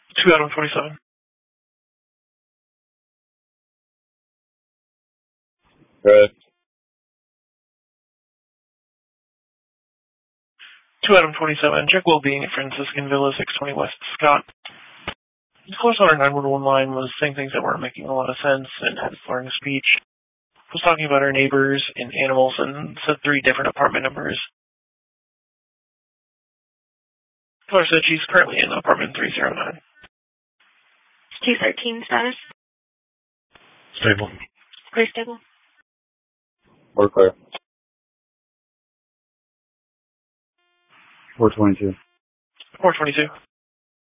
2 Adam 27. Correct. 2 Adam 27. Check well-being at Franciscan Villa, 620 West Scott. The close on our 911 line was saying things that weren't making a lot of sense and had slurring of speech. Was talking about our neighbors and animals and said 3 different apartment numbers. Caller said she's currently in apartment 309. 213 status? Stable. Clear stable? We're clear. 422. 422.